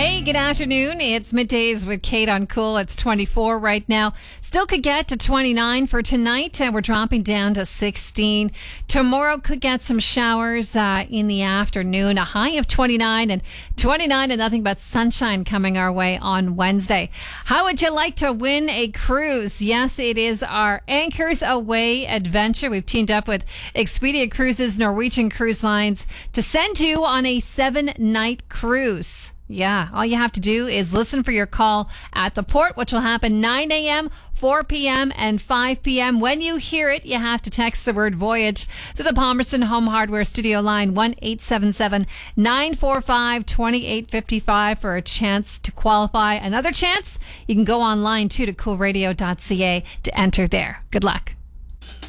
Hey, good afternoon. It's middays with Kate on Cool. It's 24 right now. Still could get to 29 for tonight. We're dropping down to 16. Tomorrow could get some showers in the afternoon. A high of 29 and nothing but sunshine coming our way on Wednesday. How would you like to win a cruise? Yes, it is our Anchors Away adventure. We've teamed up with Expedia Cruises, Norwegian Cruise Lines to send you on a 7-night cruise. Yeah, all you have to do is listen for your call at the port, which will happen 9 a.m., 4 p.m., and 5 p.m. When you hear it, you have to text the word voyage to the Palmerston Home Hardware Studio line 1-877-945-2855 for a chance to qualify. Another chance, you can go online too to coolradio.ca to enter there. Good luck.